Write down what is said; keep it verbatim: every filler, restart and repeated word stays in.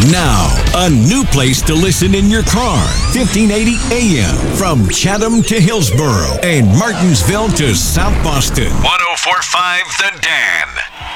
Now, a new place to listen in your car. fifteen eighty A M from Chatham to Hillsborough and Martinsville to South Boston. one oh four point five The Dan.